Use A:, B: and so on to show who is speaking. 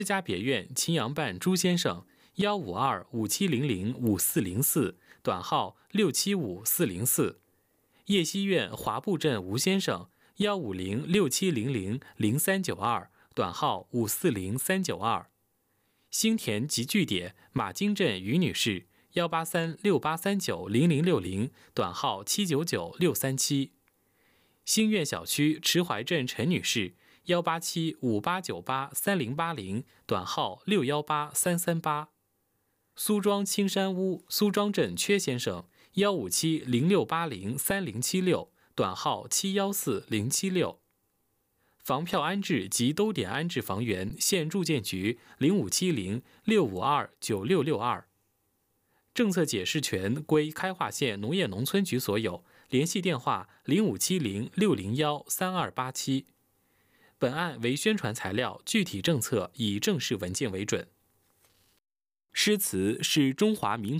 A: 世家别院青阳办朱先生15257005404，短号675404。叶溪院华埠镇吴先生15067000392，短号540392。新田集聚点马京镇于女士18368390060，短号799637。新苑小区池怀镇陈女士18758983080，短号618338。苏庄青山屋苏庄镇阙先生15706803076，短号714076。房票安置及兜点安置房源县住建局057065296662。政策解释权归开化县农业农村局所有，联系电话0570601327。本案为宣传材料，具体政策以正式文件为准。诗词是中华民族